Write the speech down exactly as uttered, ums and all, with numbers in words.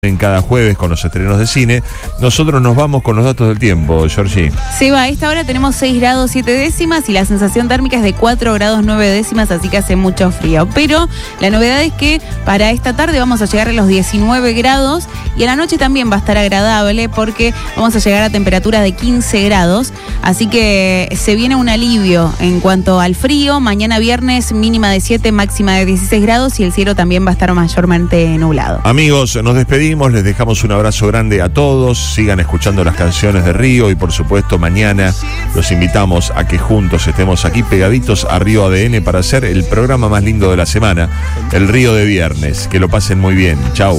En cada jueves con los estrenos de cine. Nosotros nos vamos con los datos del tiempo, Georgie. Seba, a esta hora tenemos seis grados siete décimas y la sensación térmica es de cuatro grados nueve décimas, así que hace mucho frío. Pero la novedad es que para esta tarde vamos a llegar a los diecinueve grados y a la noche también va a estar agradable porque vamos a llegar a temperaturas de quince grados. Así que se viene un alivio en cuanto al frío. Mañana viernes mínima de siete, máxima de dieciséis grados y el cielo también va a estar mayormente nublado. Amigos, nos despedimos. Les dejamos un abrazo grande a todos. Sigan escuchando las canciones de Río y por supuesto mañana los invitamos a que juntos estemos aquí pegaditos a Río A D N para hacer el programa más lindo de la semana, el Río de Viernes. Que lo pasen muy bien. Chau.